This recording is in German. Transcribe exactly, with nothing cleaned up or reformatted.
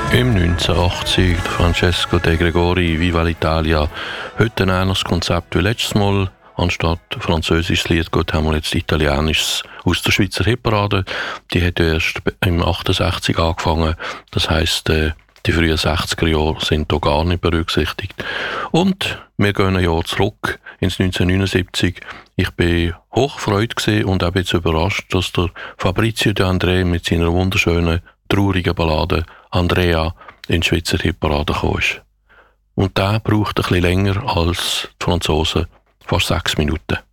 Im neunzehnhundertachtzig, Francesco De Gregori, Viva l'Italia. Heute ein ähnliches Konzept wie letztes Mal. Anstatt französisches Lied gut, haben wir jetzt italienisches aus der Schweizer Hitparade. Die hat erst im achtundsechzig angefangen. Das heisst, äh, die frühen sechziger Jahre sind hier gar nicht berücksichtigt. Und wir gehen ein Jahr zurück ins neunzehnhundertneunundsiebzig. Ich war hochgefreut und auch ein bisschen überrascht, dass der Fabrizio De André mit seiner wunderschönen, traurigen Ballade «Andrea» in die Schweizer Hitparade gekommen ist. Und der braucht ein bisschen länger als die Franzosen, fast sechs Minuten.